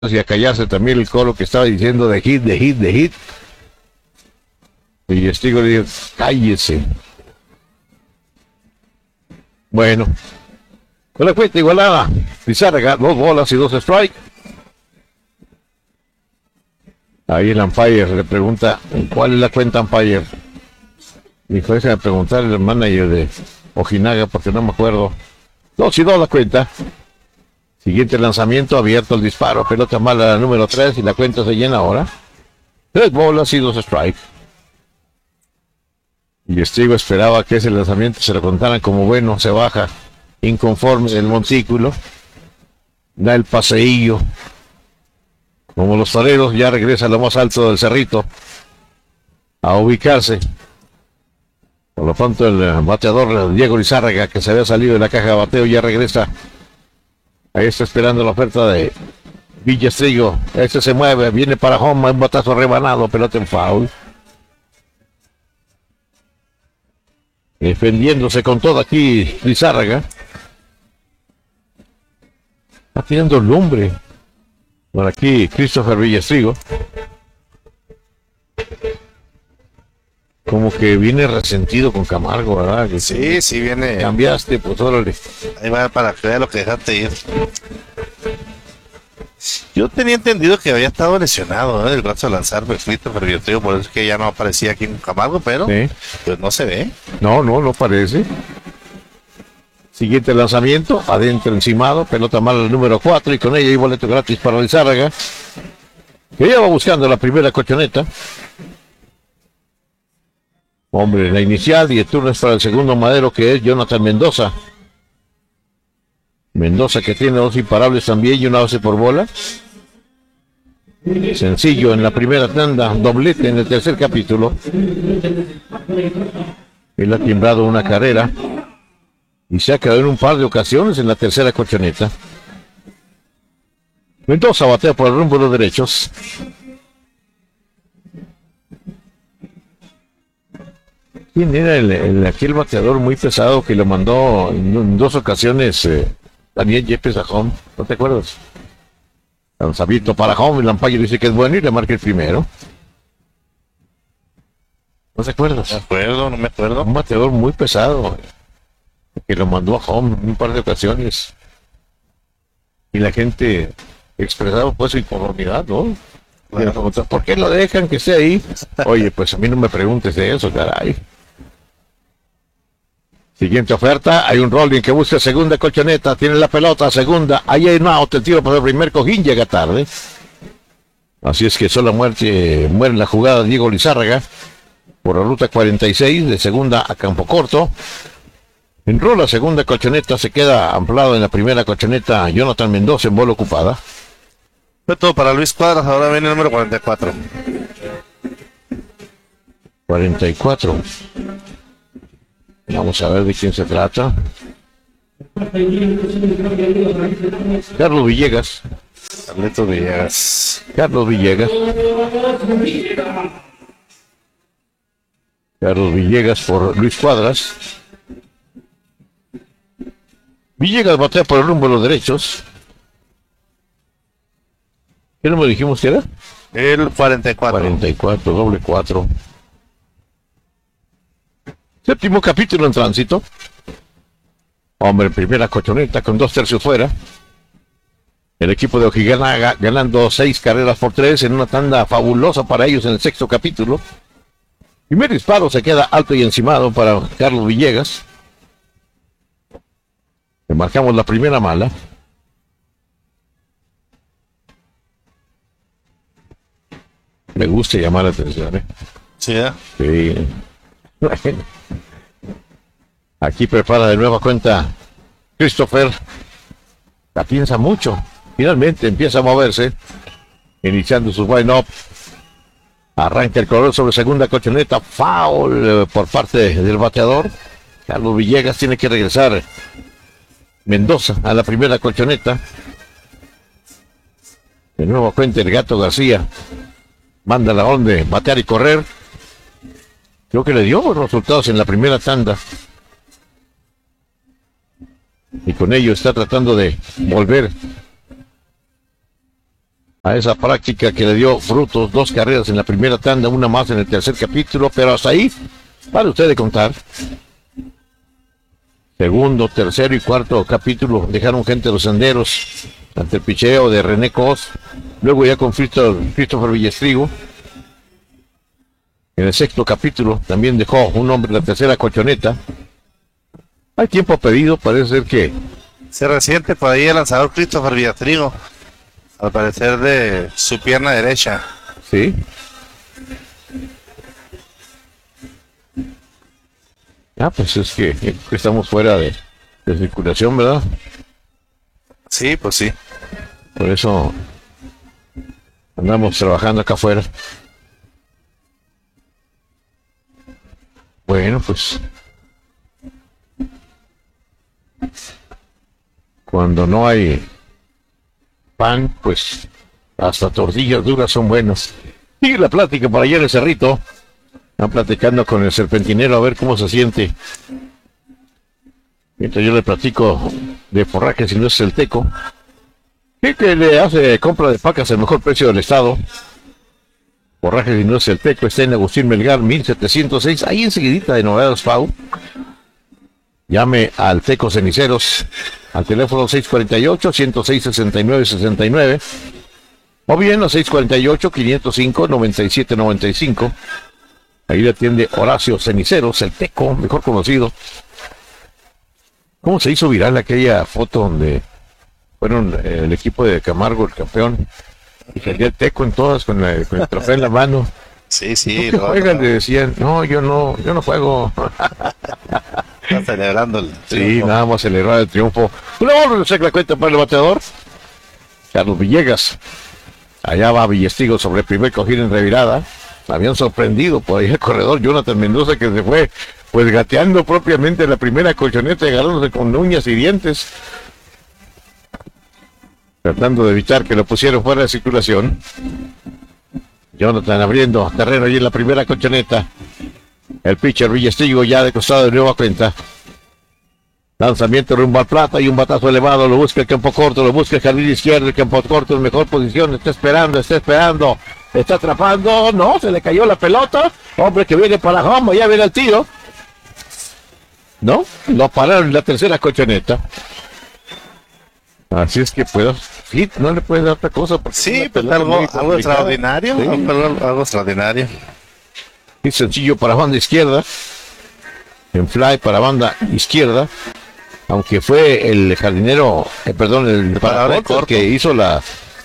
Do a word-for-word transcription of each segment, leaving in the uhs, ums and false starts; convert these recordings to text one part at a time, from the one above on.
y a callarse también el coro que estaba diciendo de hit, de hit, de hit. Y Estigo le dijo, cállese. Bueno, con la cuenta igualada, Lizárraga, dos bolas y dos strike. Ahí el umpire le pregunta, ¿cuál es la cuenta, umpire? Dijo, esa de preguntar el manager de Ojinaga, porque no me acuerdo. Dos y dos la cuenta. Siguiente lanzamiento, abierto el disparo, pelota mala la número tres y la cuenta se llena ahora. Tres bolas y dos strikes. Y Estigo esperaba que ese lanzamiento se lo contaran como bueno, se baja inconforme del montículo, da el paseillo, como los toreros, ya regresa a lo más alto del cerrito a ubicarse. Por lo pronto el bateador Diego Lizárraga, que se había salido de la caja de bateo, ya regresa. Ahí está esperando la oferta de Villa Estigo. Este se mueve, viene para home, un batazo rebanado, pelota en foul. Defendiéndose con todo aquí Lizárraga. Está tirando lumbre. Por aquí Christopher Villastrigo. Como que viene resentido con Camargo, ¿verdad? Que sí, sí viene. Cambiaste, pues órale. Ahí va para que vea lo que dejaste ir. Yo tenía entendido que había estado lesionado, ¿eh? El brazo de lanzar, pues Christopher Villastrigo, por eso es que ya no aparecía aquí en Camargo, pero sí, pues no se ve. No, no, no parece. Siguiente lanzamiento, adentro encimado, pelota mala el número cuatro y con ella hay boleto gratis para Lizárraga, que ya va buscando la primera colchoneta. Hombre, la inicial y el turno es para el segundo madero, que es Jonathan Mendoza. Mendoza, que tiene dos imparables también y una base por bola. Sencillo en la primera tanda, doblete en el tercer capítulo. Él ha timbrado una carrera y se ha quedado en un par de ocasiones en la tercera colchoneta. Mendoza batea por el rumbo de los derechos. ¿Quién era el, el, aquel bateador muy pesado que lo mandó en, en dos ocasiones? Eh, Daniel Yepes a home, ¿no te acuerdas? Lanzamiento para home, el umpire dice que es bueno y le marca el primero. ¿No te acuerdas? No me acuerdo, no me acuerdo. Un bateador muy pesado que lo mandó a home en un par de ocasiones. Y la gente expresaba pues su inconformidad, ¿no? Bueno. ¿Por qué lo dejan que esté ahí? Oye, pues a mí no me preguntes de eso, caray. Siguiente oferta, hay un rolling que busca segunda colchoneta, tiene la pelota, segunda, ahí hay un out, el tiro para el primer cojín, llega tarde. Así es que sola muerte, muere en la jugada Diego Lizárraga, por la ruta cuarenta y seis, de segunda a campo corto. Enrola segunda colchoneta, se queda amplado en la primera colchoneta Jonathan Mendoza en bola ocupada. Fue todo para Luis Cuadras, ahora viene el número cuarenta y cuatro. cuarenta y cuatro. Vamos a ver de quién se trata. Carlos Villegas. Carlitos Villegas. Carlos Villegas. Carlos Villegas por Luis Cuadras. Villegas batea por el rumbo de los derechos. ¿Qué número dijimos que era? El cuarenta y cuatro. cuarenta y cuatro, doble cuatro. Séptimo capítulo en tránsito. Hombre, primera colchoneta con dos tercios fuera. El equipo de Ojinaga ganando seis carreras por tres en una tanda fabulosa para ellos en el sexto capítulo. Primer disparo se queda alto y encimado para Carlos Villegas. Le marcamos la primera mala. Me gusta llamar la atención, ¿eh? Sí, ¿eh? Sí. Aquí prepara de nueva cuenta Christopher. La piensa mucho. Finalmente empieza a moverse. Iniciando su wind-up. Arranca el corredor sobre segunda colchoneta. Foul por parte del bateador. Carlos Villegas tiene que regresar. Mendoza a la primera colchoneta. De nueva cuenta el Gato García. Manda la onda de batear y correr. Creo que le dio buenos resultados en la primera tanda. Y con ello está tratando de volver a esa práctica que le dio frutos, dos carreras en la primera tanda, una más en el tercer capítulo, pero hasta ahí, para usted de contar. Segundo, tercero y cuarto capítulo dejaron gente de los senderos ante el picheo de René Cos, luego ya con Christopher Villestrigo. En el sexto capítulo también dejó un hombre en la tercera colchoneta. Hay tiempo pedido, parece ser que se resiente por ahí el lanzador Christopher Villestrigo, al parecer de su pierna derecha. Sí. Ah, pues es que, que estamos fuera de, de circulación, ¿verdad? Sí, pues sí. Por eso andamos trabajando acá afuera. Bueno, pues cuando no hay pan, pues hasta tortillas duras son buenas. Sigue la plática por allá en el cerrito. Están platicando con el serpentinero a ver cómo se siente. Mientras yo le platico de forraje, si no es el teco. ¿Qué que le hace compra de pacas el mejor precio del estado? Forraje, si no es el teco, está en Agustín Melgar, mil setecientos seis, ahí enseguidita de Novedades Pau. Llame al Teco Ceniceros, al teléfono seis cuatro ocho, uno cero seis, seis nueve seis nueve, o bien a seis cuatro ocho, cinco cero cinco, nueve siete nueve cinco. Ahí le atiende Horacio Ceniceros, el Teco, mejor conocido. ¿Cómo se hizo viral aquella foto donde fueron eh, el equipo de Camargo, el campeón, y salía el Teco en todas con, la, con el trofeo en la mano? Sí, sí. ¿Qué juegan? Le decían, no, yo no, yo no juego. Está celebrando el triunfo. Sí, nada más celebrar el triunfo. Una bola se la cuenta para el bateador. Carlos Villegas. Allá va Villestrigo sobre el primer cojín en revirada. Habían sorprendido por ahí el corredor Jonathan Mendoza, que se fue pues gateando propiamente la primera colchoneta y agarrándose con uñas y dientes, tratando de evitar que lo pusieran fuera de circulación. Jonathan abriendo terreno allí en la primera colchoneta. El pitcher Villestrigo ya de costado de nueva cuenta. Lanzamiento rumbo al plata y un batazo elevado. Lo busca el campo corto, lo busca el jardín izquierdo. El campo corto en mejor posición. Está esperando, está esperando. Está atrapando. No, se le cayó la pelota. Hombre que viene para home. Ya viene el tiro. No, lo pararon en la tercera colchoneta. Así es que puedo. Hit, no le puede dar otra cosa. Sí, pues algo, algo extraordinario. Sí. Algo, algo extraordinario. Y sencillo para banda izquierda. En fly para banda izquierda. Aunque fue el jardinero, eh, perdón, el parador que hizo la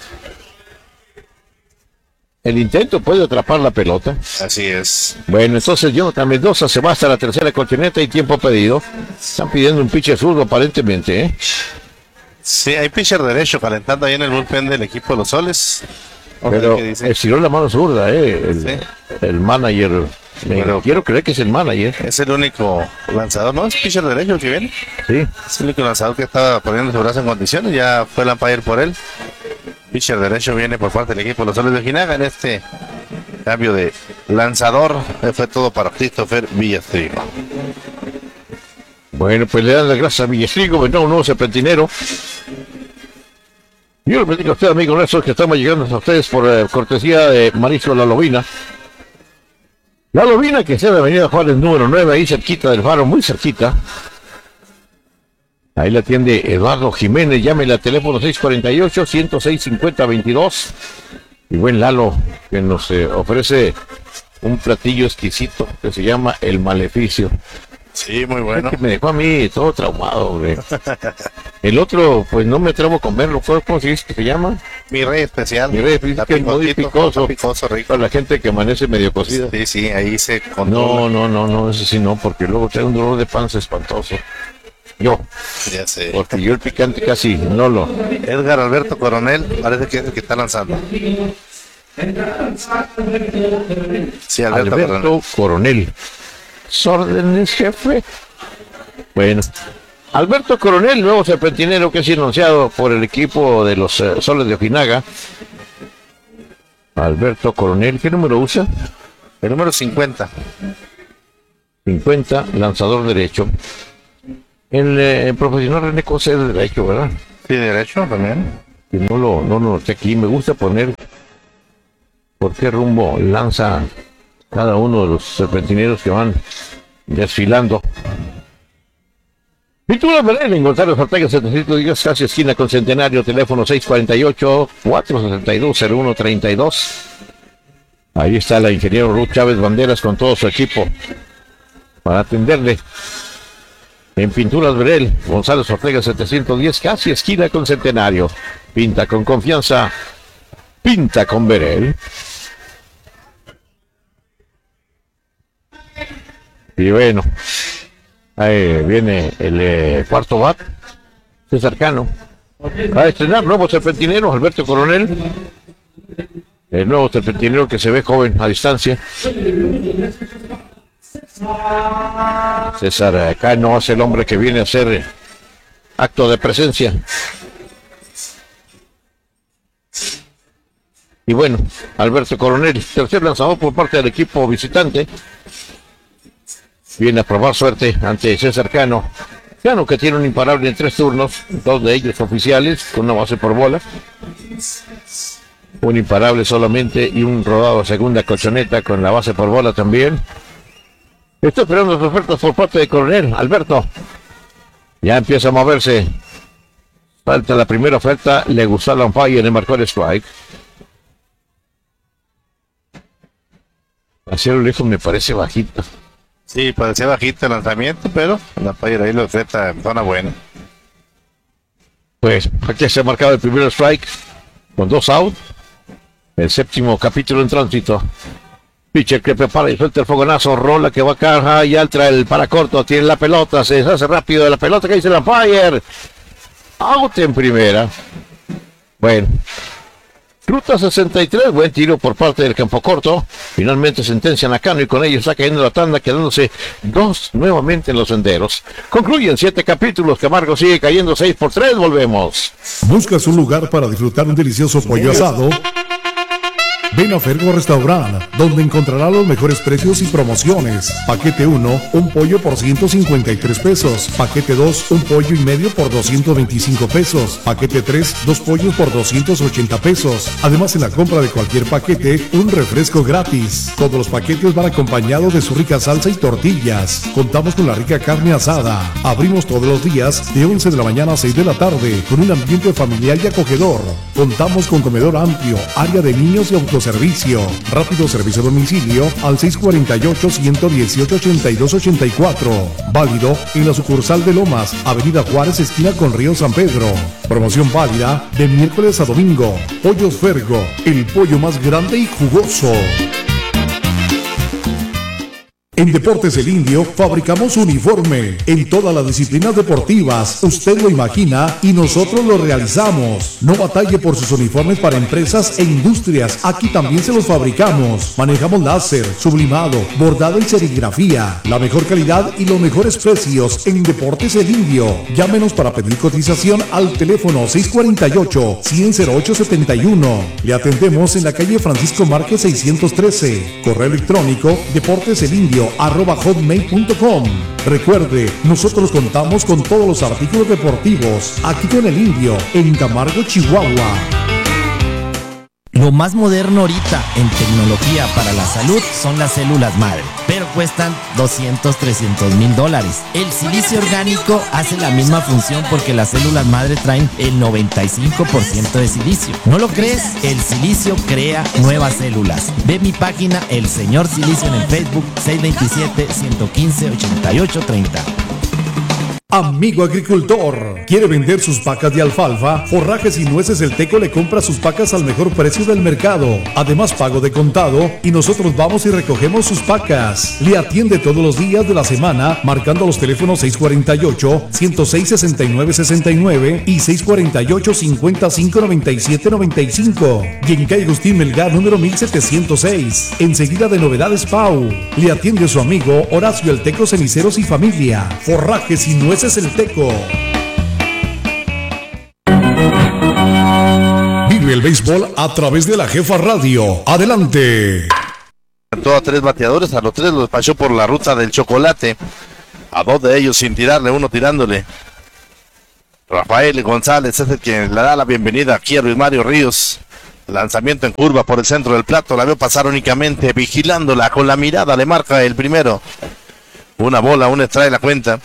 el intento, puede atrapar la pelota. Así es. Bueno, entonces Jonathan Mendoza se va hasta la tercera colchoneta y tiempo pedido. Están pidiendo un pitcher zurdo aparentemente, ¿eh? Sí, hay pitcher derecho calentando ahí en el bullpen del equipo de los Soles. Pero estiró la mano zurda, ¿eh? El, sí. el manager. Pero quiero creer que es el manager. Es el único lanzador, ¿no? Es pitcher derecho el que viene. Sí. Es el único lanzador que estaba poniendo su brazo en condiciones. Ya fue el umpire por él. Pitcher derecho viene por parte del equipo de los Soles de Ojinaga en este cambio de lanzador. Fue todo para Christopher Villestrigo. Bueno, pues le dan las gracias a Villestrigo, vendrá un nuevo serpentinero. Yo le platico a usted, amigo nuestro, que estamos llegando a ustedes por eh, cortesía de Marisco La Lobina. La Lobina, que está en la avenida Juárez número nueve, ahí cerquita del faro, muy cerquita. Ahí la atiende Eduardo Jiménez, llámele al teléfono seis cuatro ocho, uno cero seis, cinco cero dos dos. Y buen Lalo, que nos eh, ofrece un platillo exquisito que se llama El Maleficio. Sí, muy bueno. Es que me dejó a mí todo traumado, hombre. El otro, pues no me atrevo a comerlo. ¿Cómo se dice que se llama? Mi rey especial. Mi rey especial, que es muy picoso. picoso rico. Para la gente que amanece medio cocida. Sí, sí, ahí se controla. No, no, no, no, ese sí no, porque luego trae un dolor de panza espantoso. Yo. Ya sé. Porque yo el picante casi no lo... Edgar Alberto Coronel, parece que es el que está lanzando. Sí, Alberto, Alberto Coronel. Órdenes, jefe. Bueno, Alberto Coronel, nuevo serpentinero que es anunciado por el equipo de los uh, Soles de Ojinaga. Alberto Coronel, ¿qué número usa? El número cincuenta. cincuenta, lanzador derecho. El, eh, el profesional René Cos es de derecho, ¿verdad? Sí, derecho también. que no lo, no lo noté aquí. Me gusta poner por qué rumbo lanza cada uno de los serpentineros que van desfilando. Pinturas Verel en González Ortega setecientos diez, casi esquina con Centenario, teléfono seis cuatro ocho, cuatro seis dos, cero uno tres dos. Ahí está la ingeniero Ruth Chávez Banderas con todo su equipo para atenderle. En Pinturas Verel, González Ortega setecientos diez, casi esquina con Centenario. Pinta con confianza, pinta con Verel. Y bueno, ahí viene el eh, cuarto bat, César Cano. Va a estrenar nuevo serpentinero, Alberto Coronel. El nuevo serpentinero que se ve joven a distancia. César Cano es el hombre que viene a hacer acto de presencia. Y bueno, Alberto Coronel, tercer lanzador por parte del equipo visitante. Viene a probar suerte ante César Cano. Cano que tiene un imparable en tres turnos, dos de ellos oficiales, con una base por bola. Un imparable solamente y un rodado a segunda colchoneta con la base por bola también. Estoy esperando las ofertas por parte de Coronel. Alberto ya empieza a moverse. Falta la primera oferta. Le gustó la umpire y le marcó el strike. Hacia lo lejos me parece bajito. Sí, parecía bajito el lanzamiento, pero la umpire ahí lo acepta en zona buena. Pues aquí se ha marcado el primer strike con dos out. El séptimo capítulo en tránsito. Pitcher que prepara y suelta el fogonazo. Rola que va a caja y altra el para corto. Tiene la pelota. Se deshace rápido de la pelota que dice la umpire. Out en primera. Bueno. Ruta sesenta y tres. Buen tiro por parte del campo corto. Finalmente sentencian a Cano y con ello está cayendo la tanda, quedándose dos nuevamente en los senderos. Concluyen siete capítulos. Camargo sigue cayendo seis por tres. Volvemos. ¿Buscas un lugar para disfrutar un delicioso pollo asado? Ven a Fergo Restaurant, donde encontrará los mejores precios y promociones. Paquete uno, un pollo por ciento cincuenta y tres pesos. Paquete dos, un pollo y medio por doscientos veinticinco pesos. Paquete tres, dos pollos por doscientos ochenta pesos. Además, en la compra de cualquier paquete, un refresco gratis. Todos los paquetes van acompañados de su rica salsa y tortillas. Contamos con la rica carne asada. Abrimos todos los días de once de la mañana a seis de la tarde, con un ambiente familiar y acogedor. Contamos con comedor amplio, área de niños y autoservicio. Rápido servicio a domicilio al seis cuatro ocho, uno uno ocho, ocho dos ocho cuatro. Válido en la sucursal de Lomas, Avenida Juárez, esquina con Río San Pedro. Promoción válida de miércoles a domingo. Pollos Fergo, el pollo más grande y jugoso. En Deportes El Indio fabricamos uniforme en todas las disciplinas deportivas. Usted lo imagina y nosotros lo realizamos. No batalle por sus uniformes para empresas e industrias. Aquí también se los fabricamos. Manejamos láser, sublimado, bordado y serigrafía. La mejor calidad y los mejores precios en Deportes El Indio. Llámenos para pedir cotización al teléfono seis cuatro ocho, cien, cero ocho setenta y uno. Le atendemos en la calle Francisco Márquez seiscientos trece. Correo electrónico deporteselindio arroba hotmail punto com. Recuerde, nosotros contamos con todos los artículos deportivos aquí con El Indio en Camargo, Chihuahua. Lo más moderno ahorita en tecnología para la salud son las células madre, pero cuestan doscientos, trescientos mil dólares. El silicio orgánico hace la misma función porque las células madre traen el noventa y cinco por ciento de silicio. ¿No lo crees? El silicio crea nuevas células. Ve mi página El Señor Silicio en el Facebook, seis dos siete, uno uno cinco, ocho ocho tres cero. Amigo agricultor, ¿quiere vender sus vacas de alfalfa? Forrajes y Nueces El Teco le compra sus vacas al mejor precio del mercado. Además, pago de contado y nosotros vamos y recogemos sus vacas. Le atiende todos los días de la semana marcando los teléfonos seis cuatro ocho, uno seis, seis nueve seis nueve y seis cuatro ocho, cinco cinco, nueve siete nueve cinco. Y en calle Agustín Melgar, número mil setecientos seis. Enseguida de Novedades Pau. Le atiende su amigo Horacio El Teco Ceniceros y Familia. Forrajes y Nueces El Teco. Vive el béisbol a través de la Jefa Radio. Adelante. A tres bateadores, a los tres los despachó por la ruta del chocolate. A dos de ellos sin tirarle, uno tirándole. Rafael González es el quien le da la bienvenida aquí a Luis Mario Ríos. Lanzamiento en curva por el centro del plato. La veo pasar únicamente vigilándola con la mirada. Le marca el primero. Una bola, un extrae la cuenta.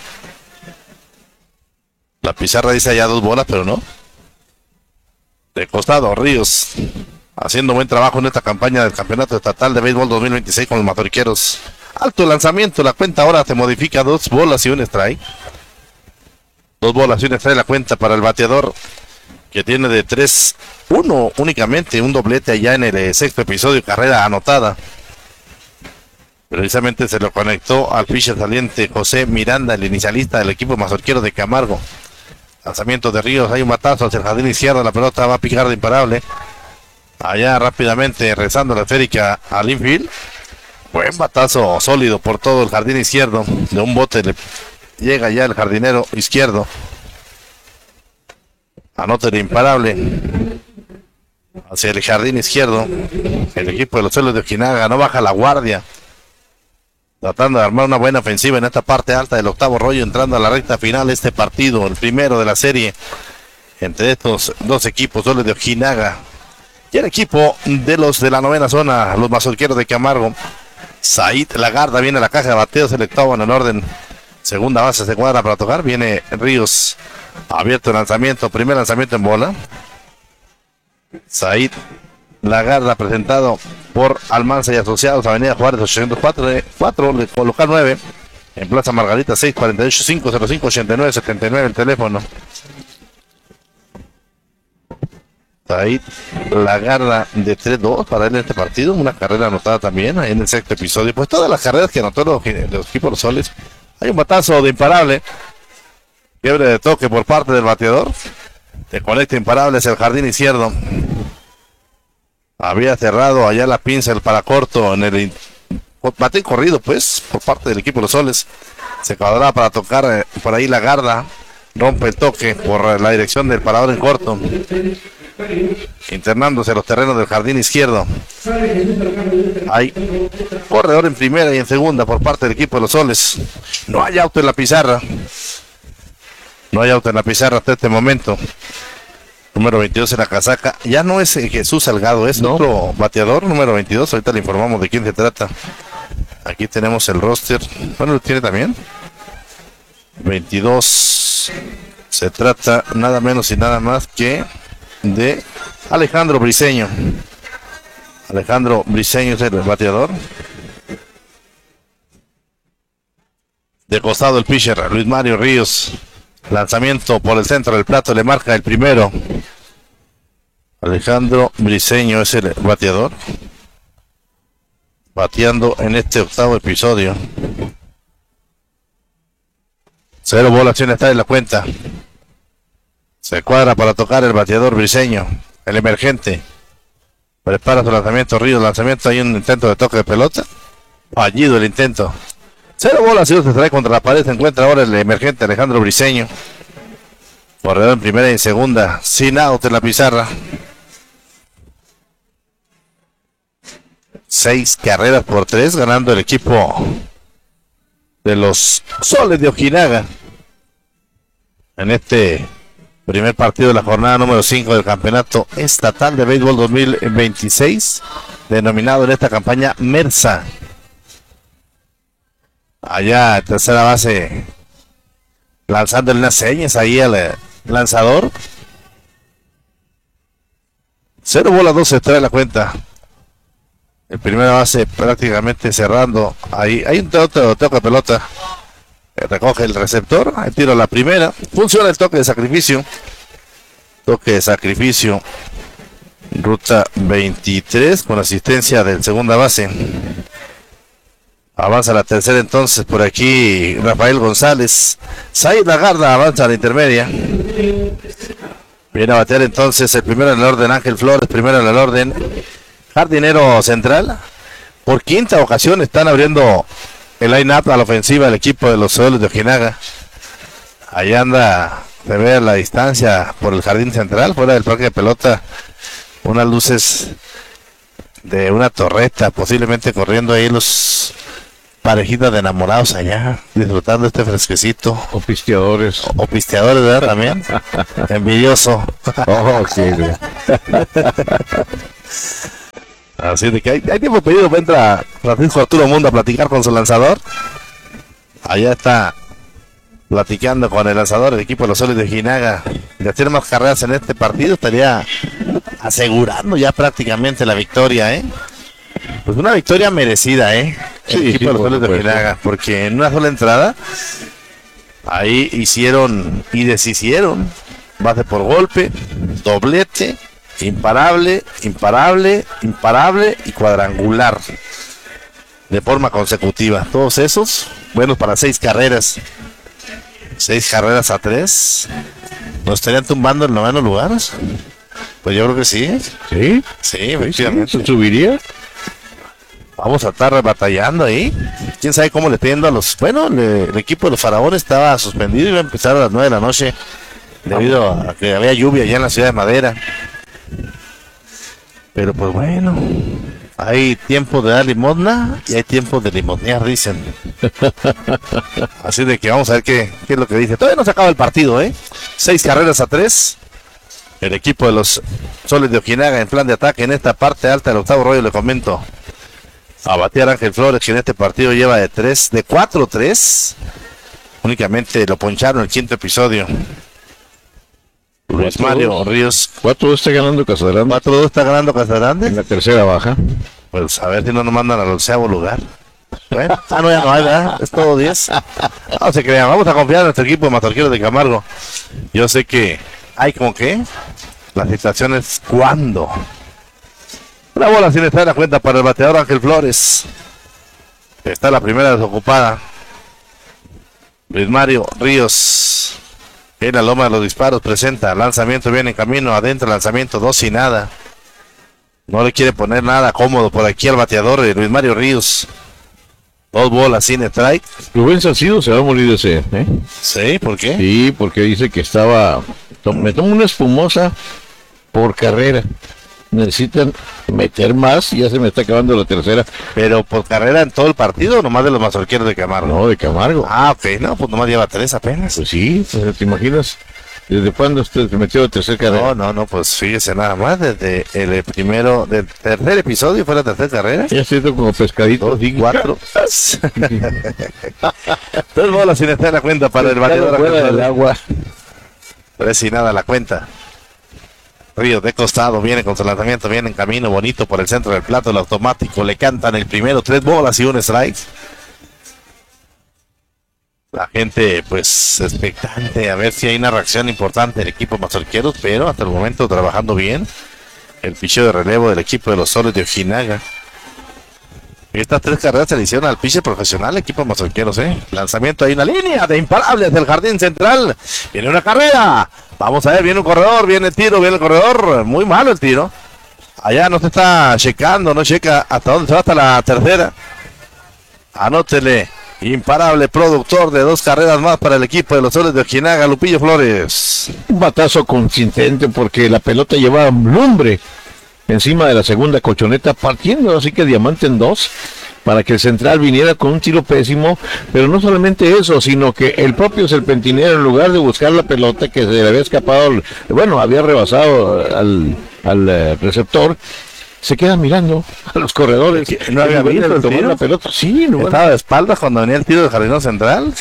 La pizarra dice allá dos bolas, pero no. De costado, Ríos haciendo buen trabajo en esta campaña del Campeonato Estatal de Béisbol dos mil veintiséis con los Mazorqueros. Alto lanzamiento, la cuenta ahora se modifica, dos bolas y un strike. Dos bolas y un strike la cuenta para el bateador, que tiene de tres uno únicamente, un doblete allá en el eh, sexto episodio, carrera anotada. Precisamente se lo conectó al pitcher saliente José Miranda, el inicialista del equipo mazorquero de Camargo. Lanzamiento de Ríos, hay un batazo hacia el jardín izquierdo, la pelota va a picar de imparable. Allá rápidamente rezando la esférica al infield. Buen batazo sólido por todo el jardín izquierdo. De un bote le llega ya el jardinero izquierdo. Anota el imparable hacia el jardín izquierdo. El equipo de los Soles de Ojinaga no baja la guardia, tratando de armar una buena ofensiva en esta parte alta del octavo rollo, entrando a la recta final de este partido, el primero de la serie entre estos dos equipos, Soles de Ojinaga y el equipo de los de la novena zona, los mazorqueros de Camargo. Said Lagarda viene a la caja de bateo, selectado en el orden. Segunda base se cuadra para tocar. Viene Ríos, abierto el lanzamiento, primer lanzamiento en bola. Said Lagarda presentado por Almanza y Asociados, Avenida Juárez ochocientos cuatro, local nueve, en Plaza Margarita, seis cuatro ocho, cinco cero cinco, ocho nueve siete nueve el teléfono. Said Lagarda de tres dos para él en este partido, una carrera anotada también ahí en el sexto episodio. Pues todas las carreras que anotó los, los equipos Soles. Hay un batazo de imparable, quiebre de toque por parte del bateador, te conecta imparable hacia el jardín izquierdo. Había cerrado allá la pinza el paracorto en el bate corrido, pues, por parte del equipo de los Soles. Se cuadraba para tocar eh, por ahí Lagarda, rompe el toque por la dirección del parador en corto, internándose a los terrenos del jardín izquierdo. Hay corredor en primera y en segunda por parte del equipo de los Soles. No hay auto en la pizarra. No hay auto en la pizarra hasta este momento. Número veintidós en la casaca. Ya no es Jesús Salgado, es no. Otro bateador, número veintidós. Ahorita le informamos de quién se trata. Aquí tenemos el roster. Bueno, lo tiene también. veintidós. Se trata nada menos y nada más que de Alejandro Briseño. Alejandro Briseño es el bateador. De costado el pitcher Luis Mario Ríos. Lanzamiento por el centro del plato, le marca el primero. Alejandro Briseño es el bateador, bateando en este octavo episodio. Cero bolas, está en la cuenta. Se cuadra para tocar el bateador Briseño, el emergente. Prepara su lanzamiento Ríos, lanzamiento, hay un intento de toque de pelota. Fallido el intento. Cero bolas, y se trae contra la pared. Se encuentra ahora el emergente Alejandro Briseño. Corredor en primera y en segunda, sin out en la pizarra. Seis carreras por tres, ganando el equipo de los Soles de Ojinaga en este primer partido de la jornada número cinco del Campeonato Estatal de Béisbol dos mil veintiséis, denominado en esta campaña MERSA. Allá en tercera base, lanzándole unas señas ahí al lanzador. Cero bola, dos se trae la cuenta. En primera base prácticamente cerrando. Ahí hay un toque de pelota. Recoge el receptor. Ahí tiro la primera. Funciona el toque de sacrificio. Toque de sacrificio. Ruta veintitrés con asistencia del segunda base. Avanza la tercera entonces por aquí Rafael González. Said Lagarda avanza a la intermedia. Viene a batear entonces el primero en el orden Ángel Flores, primero en el orden jardinero central. Por quinta ocasión están abriendo el line-up a la ofensiva del equipo de los Soles de Ojinaga. Ahí anda, se ve a la distancia por el jardín central, fuera del parque de pelota, unas luces de una torreta, posiblemente corriendo ahí los parejitas de enamorados allá, disfrutando este fresquecito. O pisteadores. O, o pisteadores, ¿verdad? También. Envidioso. Oh, sí, güey. Así de que hay, hay tiempo pedido. Entra Francisco Arturo Mundo a platicar con su lanzador. Allá está platicando con el lanzador del equipo de los Soles de Ojinaga. De hacer más carreras en este partido, estaría asegurando ya prácticamente la victoria, ¿eh? Pues una victoria merecida, ¿eh? El Sí, equipo sí, de los por Soles de supuesto. Ojinaga, porque en una sola entrada ahí hicieron y deshicieron, base por golpe, doblete, imparable, imparable, imparable y cuadrangular de forma consecutiva. Todos esos buenos para seis carreras. Seis carreras a tres. ¿Nos estarían tumbando el noveno lugar? Pues yo creo que sí. ¿Sí? Sí, ¿Sí? efectivamente. ¿Se subiría? Vamos a estar batallando ahí. Quién sabe cómo le está yendo a los. Bueno, le- el equipo de los Faraones estaba suspendido y iba a empezar a las nueve de la noche debido a que había lluvia allá en la ciudad de Madera. Pero pues bueno, hay tiempo de dar limosna y hay tiempo de limonear, dicen. Así de que vamos a ver qué, qué es lo que dice. Todavía no se acaba el partido, ¿eh? Seis carreras a tres. El equipo de los Soles de Ojinaga en plan de ataque en esta parte alta del octavo rollo, le comento. A batear Ángel Flores, que en este partido lleva de tres, de cuatro tres. Únicamente lo poncharon el quinto episodio. Luis Mario Ríos. cuatro está ganando Casagrande cuatro dos está ganando Casagrande. en la tercera baja. Pues a ver si no nos mandan al onceavo lugar. Bueno, ah, no, ya no hay, ¿verdad? Es todo diez. No se crean, vamos a confiar en nuestro equipo de Mazorqueros de Camargo. Yo sé que hay como que la situación es cuando. Una bola sin estar en la cuenta para el bateador Ángel Flores. Está la primera desocupada. Luis Mario Ríos. En la loma de los disparos presenta. Lanzamiento viene en camino. Adentro lanzamiento dos y nada. No le quiere poner nada cómodo por aquí al bateador de Luis Mario Ríos. Dos bolas sin strike. Rubén Salcido se va a morir de sed, ¿eh? Sí, ¿por qué? Sí, porque dice que estaba... to- Me tomo una espumosa por carrera. Necesitan meter más, ya se me está acabando la tercera. Pero por carrera en todo el partido o nomás de los mazorqueros de Camargo. No, de Camargo. Ah, ok, no, pues nomás lleva tres apenas. Pues sí, pues, ¿te imaginas? ¿Desde cuándo usted se metió de tercera carrera? No, no, no, pues fíjese nada más, desde el primero, del tercer episodio fue la tercera carrera. Ya siento como pescadito. Dos, cuatro. Tres bolas sin estar en la cuenta para el bateador. Fuera del agua. Tres y nada la cuenta. Ríos de costado, viene con su lanzamiento, viene en camino bonito por el centro del plato, el automático, le cantan el primero, tres bolas y un strike. La gente pues expectante a ver si hay una reacción importante del equipo mazorqueros, pero hasta el momento trabajando bien. El picheo de relevo del equipo de los Soles de Ojinaga. Estas tres carreras se le hicieron al pitcher profesional, equipo mazorqueros, ¿eh? Lanzamiento, hay una línea de imparables del jardín central. Viene una carrera. Vamos a ver, viene un corredor, viene el tiro, viene el corredor. Muy malo el tiro. Allá no se está checando, no checa hasta dónde se va, hasta la tercera. Anótele. Imparable productor de dos carreras más para el equipo de los Soles de Ojinaga, Lupillo Flores. Un batazo consistente porque la pelota llevaba lumbre encima de la segunda colchoneta, partiendo así que diamante en dos, para que el central viniera con un tiro pésimo, pero no solamente eso, sino que el propio serpentinero, en lugar de buscar la pelota que se le había escapado, bueno, había rebasado al, al eh, receptor, se queda mirando a los corredores. ¿No había En lugar de visto el tomar tiro? la pelota? Sí, no. Estaba de espaldas cuando venía el tiro del jardín central.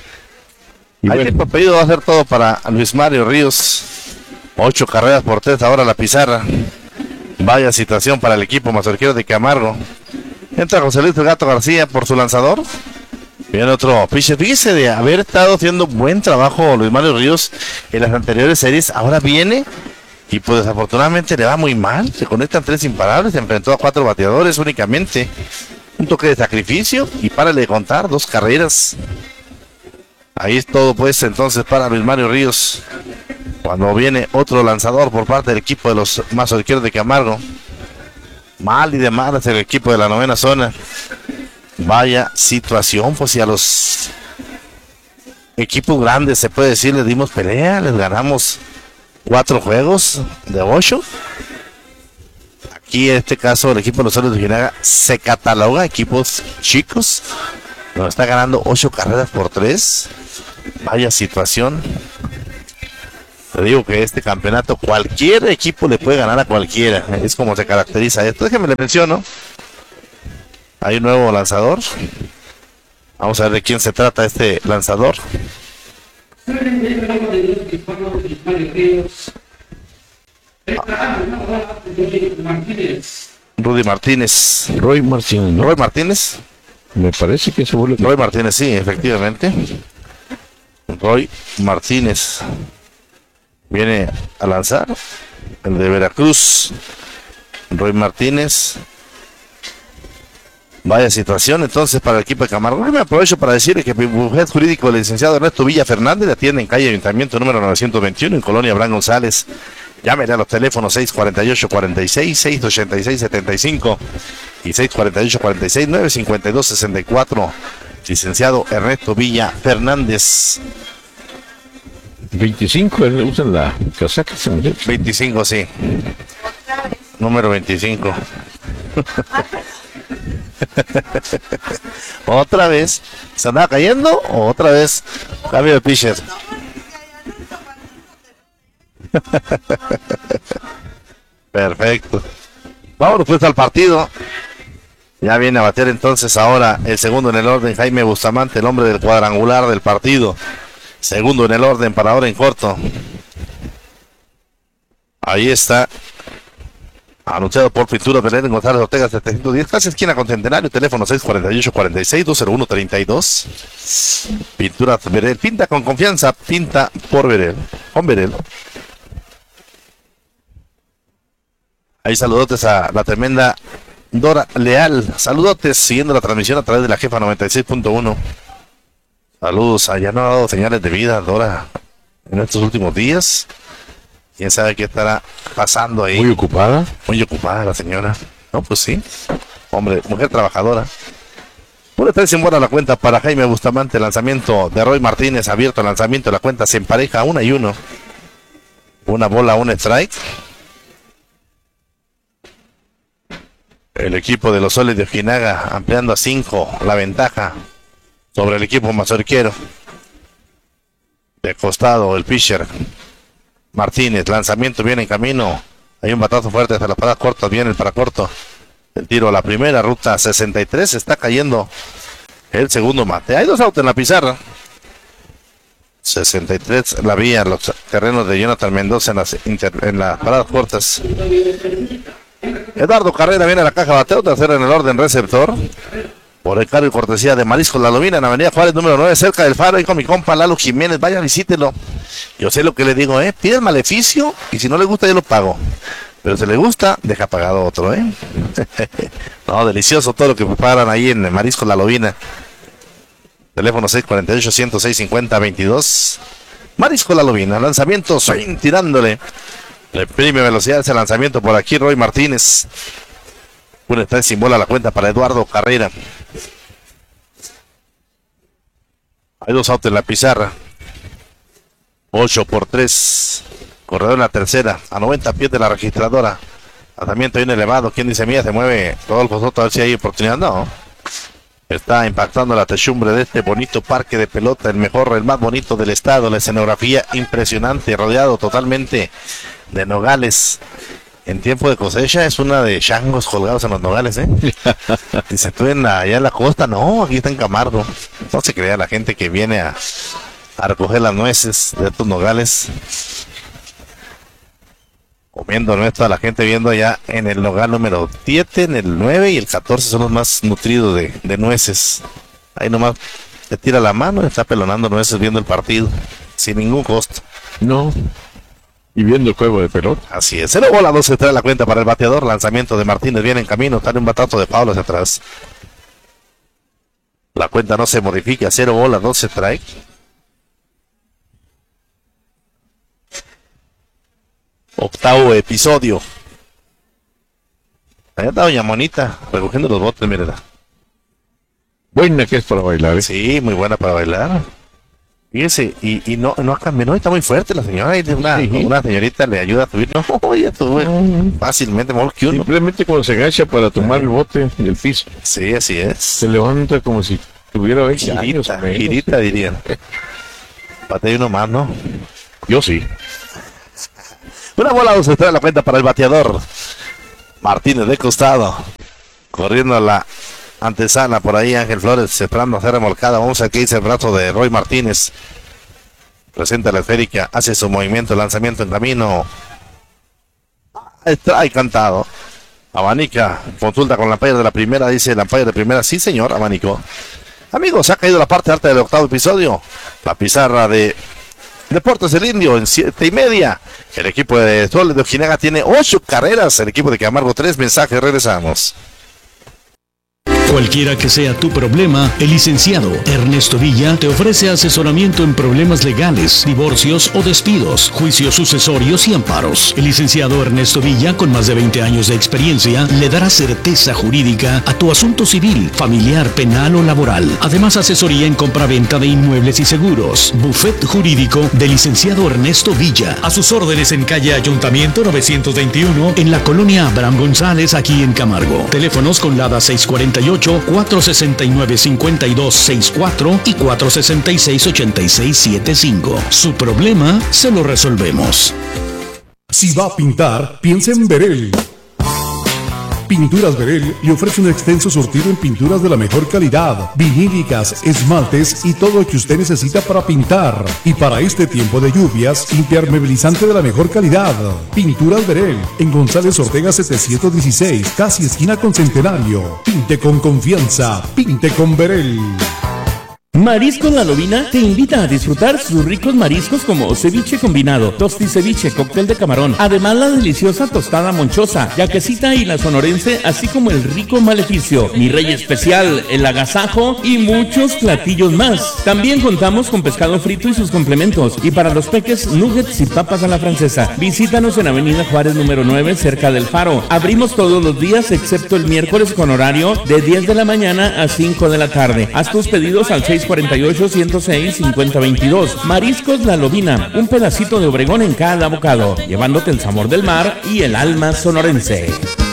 Y Ahí bueno, el pedido va a hacer todo para Luis Mario Ríos. Ocho carreras por tres ahora la pizarra. Vaya situación para el equipo mazorquero de Camargo. Entra José Luis El Gato García por su lanzador. Viene otro pitcher. Fíjese de haber estado haciendo buen trabajo Luis Mario Ríos en las anteriores series. Ahora viene y pues desafortunadamente le va muy mal. Se conectan tres imparables. Se enfrentó a cuatro bateadores únicamente. Un toque de sacrificio y párale de contar dos carreras. Ahí es todo pues entonces para Luis Mario Ríos. Cuando viene otro lanzador por parte del equipo de los mazorqueros de Camargo. Mal y de malas el equipo de la novena zona. Vaya situación, pues si a los equipos grandes se puede decir, les dimos pelea, les ganamos cuatro juegos de ocho. Aquí en este caso el equipo de los Soles de Ojinaga se cataloga equipos chicos Nos está ganando ocho carreras por tres. Vaya situación. Te digo que este campeonato cualquier equipo le puede ganar a cualquiera. Es como se caracteriza esto. Déjenme le menciono. Hay un nuevo lanzador. Vamos a ver de quién se trata este lanzador. Rudy Martínez. Roy Martínez, ¿no? Roy Martínez. Me parece que se vuelve. Roy Martínez, sí, efectivamente. Roy Martínez viene a lanzar. El de Veracruz. Roy Martínez. Vaya situación entonces para el equipo de Camargo. Me aprovecho para decirle que mi bufete jurídico, el licenciado Ernesto Villa Fernández, le atiende en calle Ayuntamiento número novecientos veintiuno en Colonia Abraham González. Llámele a los teléfonos seis cuatro ocho, cuarenta y seis, seis ochenta y seis, setenta y cinco y seis cuatro ocho, cuarenta y seis, nueve cincuenta y dos, sesenta y cuatro. Licenciado Ernesto Villa Fernández. veinticinco, usan la casaca. veinticinco, sí. Número veinticinco. Otra vez. ¿Se andaba cayendo? ¿O otra vez? Cambio de pitcher. Perfecto. Vámonos pues al partido. Ya viene a bater entonces ahora el segundo en el orden, Jaime Bustamante, el hombre del cuadrangular del partido. Segundo en el orden para ahora en corto. Ahí está. Anunciado por Pintura Belén González Ortega setecientos diez, casi esquina con Centenario, teléfono seis cuatro ocho, cuarenta y seis, dos cero uno, treinta y dos. Pintura Verel, pinta con confianza, pinta por Verel, con Verel. Ahí saludotes a la tremenda Dora Leal, saludotes, siguiendo la transmisión a través de la Jefa noventa y seis punto uno. Saludos, allá no ha dado señales de vida Dora en estos últimos días. Quién sabe qué estará pasando ahí. Muy ocupada. Muy ocupada la señora. No, pues sí. Hombre, mujer trabajadora. Una tres sin buena la cuenta para Jaime Bustamante. Lanzamiento de Roy Martínez. Abierto el lanzamiento. La cuenta se empareja una y uno. Una bola, un strike. El equipo de los Soles de Ojinaga ampliando a cinco la ventaja sobre el equipo mazorquero. De costado el pitcher Martínez, lanzamiento viene en camino. Hay un batazo fuerte hasta las paradas cortas. Viene el para corto. El tiro a la primera, ruta sesenta y tres. Está cayendo el segundo mate. Hay dos autos en la pizarra. sesenta y tres la vía, los terrenos de Jonathan Mendoza en las, inter, en las paradas cortas. Eduardo Carrera viene a la caja bateo. Tercero en el orden receptor. Por el cargo y cortesía de Mariscos La Lobina en Avenida Juárez número nueve, cerca del Faro, ahí con mi compa Lalo Jiménez. Vaya, visítelo. Yo sé lo que le digo, ¿eh? Pide el maleficio y si no le gusta yo lo pago. Pero si le gusta, deja pagado otro, ¿eh? No, delicioso todo lo que preparan ahí en Mariscos La Lobina. Teléfono seis cuatro ocho, uno cero seis, cinco cero, veintidós. Mariscos La Lobina, lanzamiento, swing, tirándole. Le prime velocidad ese lanzamiento por aquí, Roy Martínez. Un strike sin bola a la cuenta para Eduardo Carrera. Hay dos autos en la pizarra. ocho por tres. Corredor en la tercera. A noventa pies de la registradora. Lanzamiento bien elevado. ¿Quién dice mía? Se mueve Rodolfo Soto a ver si hay oportunidad. No. Está impactando la techumbre de este bonito parque de pelota. El mejor, el más bonito del estado. La escenografía impresionante. Rodeado totalmente de nogales. En tiempo de cosecha es una de changos colgados en los nogales, ¿eh? Dice, tú en la, allá en la costa, no, aquí está en Camargo. No se crea la gente que viene a, a recoger las nueces de estos nogales. Comiendo nuez, toda la gente viendo allá en el nogal número siete, en el nueve y el catorce son los más nutridos de, de nueces. Ahí nomás te tira la mano y está pelonando nueces viendo el partido, sin ningún costo. No. Y viendo el juego de pelota. Así es. Cero bola, dos se trae la cuenta para el bateador. Lanzamiento de Martínez viene en camino. Sale un batazo de Pablo hacia atrás. La cuenta no se modifica. Cero bola, dos se trae. Octavo episodio. Allá está doña Monita recogiendo los botes, mírala. Buena que es para bailar, ¿eh? Sí, muy buena para bailar. Fíjese, y, y no, no ha cambiado, no, está muy fuerte la señora, y una, sí. Una señorita le ayuda a subir, no, ya tuve mm. fácilmente mejor que uno. Simplemente cuando se agacha para tomar el bote del piso. Sí, así es. Se levanta como si Tuviera veinte años. Girita, girita dirían. Batea uno más, ¿no? Yo sí. Una bola dos se trae la cuenta para el bateador. Martínez de costado. Corriendo a la antesala por ahí Ángel Flores esperando hacer remolcada. Vamos a ver qué dice el brazo de Roy Martínez. Presenta la esférica, hace su movimiento, lanzamiento en camino. Trae cantado. Abanica, consulta con la umpire de la primera, dice la umpire de primera, sí señor, abanicó. Amigos, se ha caído la parte alta del octavo episodio. La pizarra de Deportes del Indio en siete y media. El equipo de Soles de Ojinaga tiene ocho carreras. El equipo de Camargo tres mensajes. Regresamos. Cualquiera que sea tu problema, el licenciado Ernesto Villa te ofrece asesoramiento en problemas legales, divorcios o despidos, juicios sucesorios y amparos. El licenciado Ernesto Villa, con más de veinte años de experiencia, le dará certeza jurídica a tu asunto civil, familiar, penal o laboral. Además, asesoría en compraventa de inmuebles y seguros. Buffet jurídico del licenciado Ernesto Villa. A sus órdenes en calle Ayuntamiento novecientos veintiuno, en la colonia Abraham González, aquí en Camargo. Teléfonos con LADA seiscientos cuarenta y ocho, cuatrocientos sesenta y nueve, cincuenta y dos sesenta y cuatro y cuatrocientos sesenta y seis, ochenta y seis setenta y cinco. Su problema se lo resolvemos. Si va a pintar, piensa en Berel. Pinturas Berel le ofrece un extenso surtido en pinturas de la mejor calidad, vinílicas, esmaltes y todo lo que usted necesita para pintar. Y para este tiempo de lluvias, impermeabilizante de la mejor calidad. Pinturas Berel, en González Ortega setecientos dieciséis, casi esquina con Centenario. Pinte con confianza, pinte con Berel. Mariscos La Lobina te invita a disfrutar sus ricos mariscos como ceviche combinado, tosti ceviche, cóctel de camarón, además la deliciosa tostada monchosa, yaquecita y la sonorense, así como el rico maleficio, mi rey especial, el agasajo y muchos platillos más. También contamos con pescado frito y sus complementos, y para los peques, nuggets y papas a la francesa. Visítanos en Avenida Juárez número nueve, cerca del Faro. Abrimos todos los días excepto el miércoles con horario de diez de la mañana a cinco de la tarde. Haz tus pedidos al seis cuarenta y ocho, ciento seis, cincuenta veintidós. Mariscos La Lobina, un pedacito de Obregón en cada bocado, llevándote el sabor del mar y el alma sonorense.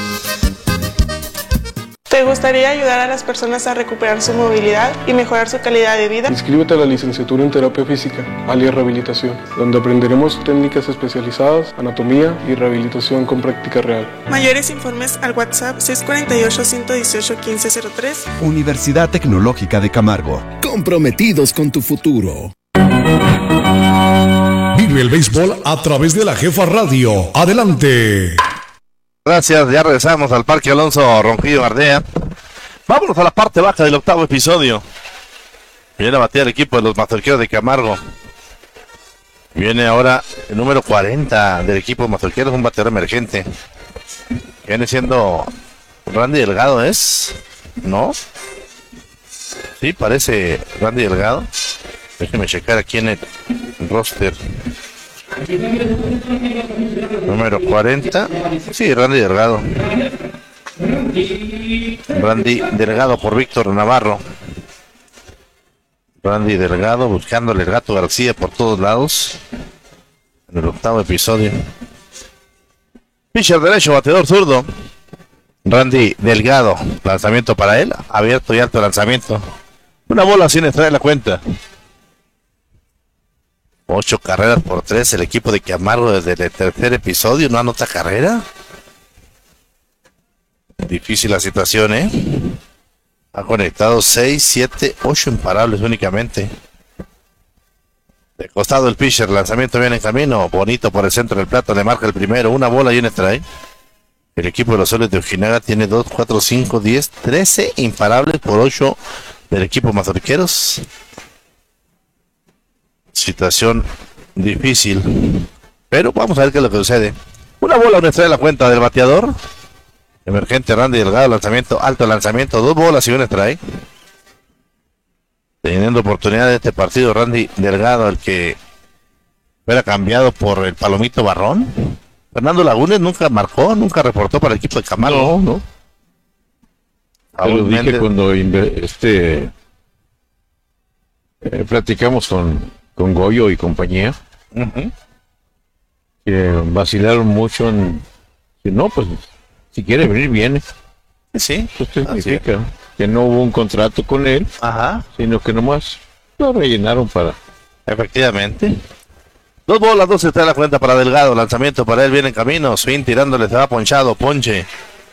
¿Te gustaría ayudar a las personas a recuperar su movilidad y mejorar su calidad de vida? Inscríbete a la licenciatura en terapia física, alias rehabilitación, donde aprenderemos técnicas especializadas, anatomía y rehabilitación con práctica real. Mayores informes al WhatsApp seis cuarenta y ocho, ciento dieciocho, quince cero tres. Universidad Tecnológica de Camargo. Comprometidos con tu futuro. Vive el béisbol a través de la Jefa Radio. Adelante. Gracias, ya regresamos al Parque Alonso Ronquillo Ardea. Vámonos a la parte baja del octavo episodio. Viene a batear el equipo de los mazorqueros de Camargo. Viene ahora el número cuarenta del equipo de mazorqueros, un bateador emergente. Viene siendo Randy Delgado, ¿es? ¿No? Sí, parece Randy Delgado. Déjenme checar aquí en el roster. Número cuarenta. Sí, Randy Delgado. Randy Delgado por Víctor Navarro. Randy Delgado buscándole el Gato García por todos lados. En el octavo episodio. Pitcher derecho, bateador zurdo. Randy Delgado. Lanzamiento para él. Abierto y alto lanzamiento. Una bola sin extraer la cuenta. Ocho carreras por tres. El equipo de Camargo desde el tercer episodio no anota carrera. Difícil la situación, ¿eh? Ha conectado seis, siete, ocho imparables únicamente. De costado el pitcher. Lanzamiento viene en camino. Bonito por el centro del plato. Le marca el primero. Una bola y un strike. El equipo de los Soles de Ojinaga tiene dos, cuatro, cinco, diez, trece imparables por ocho del equipo mazorqueros. Situación difícil, pero vamos a ver qué es lo que sucede. Una bola, una estrella de la cuenta del bateador emergente Randy Delgado. Lanzamiento, alto lanzamiento, dos bolas y un strike. Teniendo oportunidad de este partido Randy Delgado, el que fuera cambiado por el Palomito Barrón. Fernando Lagunes nunca marcó, nunca reportó para el equipo de Camargo. No, no. Te lo dije cuando este eh, platicamos con con Goyo y compañía, uh-huh. que vacilaron mucho en, si no, pues, si quiere venir, viene. Sí, pues significa. que no hubo un contrato con él, Ajá. sino que nomás lo rellenaron para... Efectivamente. Dos bolas, dos se trae la cuenta para Delgado. Lanzamiento para él, viene en camino. Swing tirándole, se va ponchado. Ponche.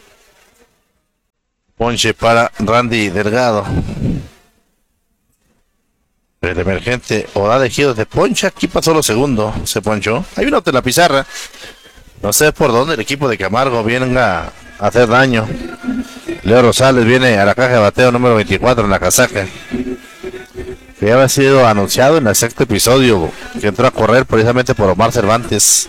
Ponche para Randy Delgado. El emergente o da de giros de poncha. Aquí pasó lo segundo. Se ponchó. Hay un auto en la pizarra. No sé por dónde el equipo de Camargo venga a hacer daño. Leo Rosales viene a la caja de bateo número veinticuatro en la casaca. Que había sido anunciado en el sexto episodio, que entró a correr precisamente por Omar Cervantes.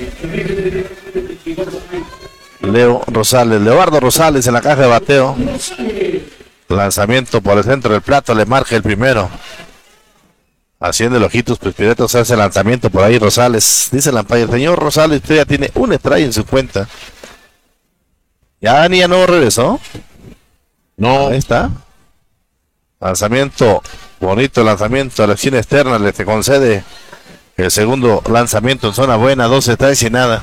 Leo Rosales, Leobardo Rosales en la caja de bateo. Lanzamiento por el centro del plato, le marca el primero. Haciendo el ojitos Pispiretos, hace el lanzamiento por ahí Rosales. Dice el umpire, señor Rosales, usted ya tiene un strike en su cuenta. ¿Ya ni ya no regresó? No. Ahí está. Lanzamiento, bonito lanzamiento a la esquina externa, le te concede el segundo lanzamiento en zona buena, doce strikes y nada.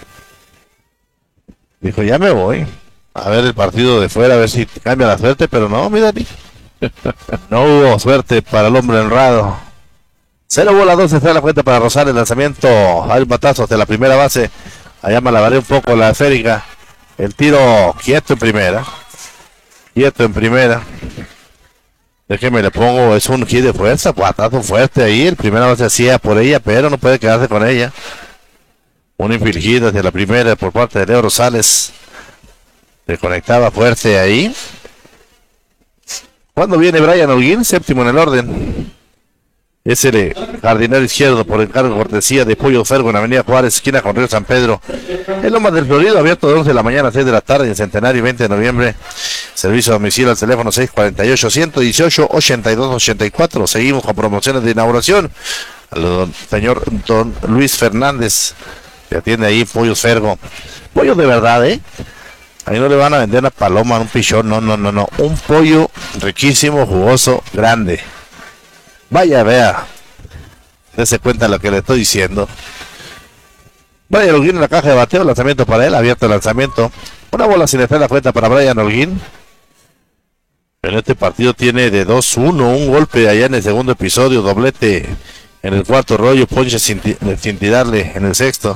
Dijo, ya me voy a ver el partido de fuera, a ver si cambia la suerte, pero no, mira, no hubo suerte para el hombre honrado. Cero bola, doce está la cuenta para Rosales, lanzamiento, hay un batazo de la primera base, allá malabaré un poco la esférica, el tiro quieto en primera, quieto en primera. Déjeme, le pongo, es un hit de fuerza, guatazo fuerte ahí, el primera base hacía por ella, pero no puede quedarse con ella. Un infield hit hacia la primera por parte de Leo Rosales. Se conectaba fuerte ahí. Cuando viene Brian Holguín, séptimo en el orden. Es el jardinero izquierdo por encargo cortesía de Pollo Fergo en Avenida Juárez, esquina con Río San Pedro. El Lomas del Florido, abierto de once de la mañana a seis de la tarde, en Centenario veinte de noviembre. Servicio a domicilio al teléfono seis cuatro ocho, uno uno ocho, ocho dos ocho cuatro. Seguimos con promociones de inauguración. Al señor don Luis Fernández, que atiende ahí Pollos Fergo. Pollo de verdad, ¿eh? Ahí no le van a vender una paloma, un pichón, no, no, no, no. Un pollo riquísimo, jugoso, grande. Vaya, vea. Dese cuenta de lo que le estoy diciendo. Brian Holguín en la caja de bateo, lanzamiento para él, abierto el lanzamiento. Una bola sin estar la cuenta para Brian Holguín. En este partido tiene de dos uno, un golpe allá en el segundo episodio, doblete en el cuarto rollo, ponche sin, sin tirarle en el sexto.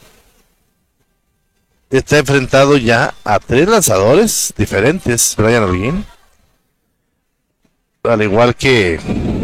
Está enfrentado ya a tres lanzadores diferentes, Brian Holguín. Al igual que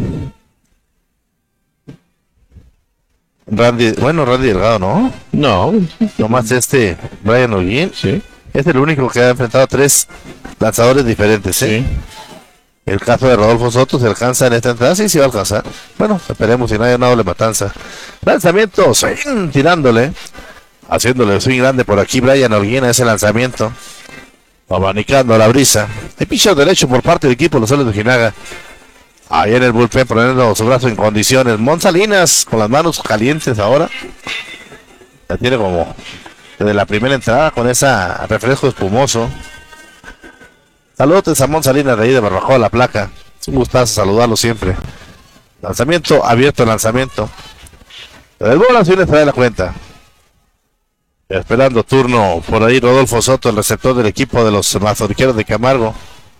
Randy, bueno, Randy Delgado, ¿no? No. Nomás este Brian Holguín. Sí. Es el único que ha enfrentado a tres lanzadores diferentes, ¿eh? Sí. El caso de Rodolfo Soto se alcanza en esta entrada, sí, sí va a alcanzar. Bueno, esperemos si no hay una doble matanza. Lanzamiento, swing, tirándole. Haciéndole swing grande por aquí Brian Holguín a ese lanzamiento. Abanicando la brisa. El pitcher derecho por parte del equipo Los Soles de Ojinaga. Ahí en el bullpen poniendo su brazo en condiciones. Monsalinas con las manos calientes ahora. Ya tiene como desde la primera entrada con ese refresco espumoso. Saludos a Monsalinas de ahí de Barbacoa La Placa. Es un gustazo saludarlo siempre. Lanzamiento abierto, lanzamiento. El bola si le trae la cuenta. Esperando turno por ahí Rodolfo Soto, el receptor del equipo de los mazorqueros de Camargo.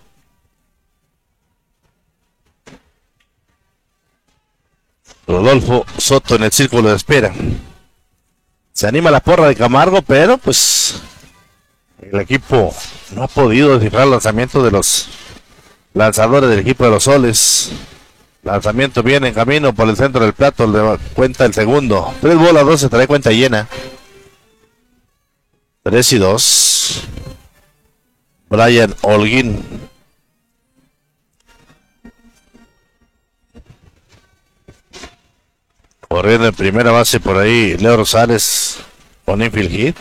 Rodolfo Soto en el círculo de espera. Se anima la porra de Camargo, pero pues el equipo no ha podido descifrar el lanzamiento de los lanzadores del equipo de los Soles. Lanzamiento viene en camino por el centro del plato, le cuenta el segundo. Tres bolas, dos, se trae cuenta llena. Tres y dos. Brian Holguín. Corriendo en primera base por ahí Leo Rosales con infield hit.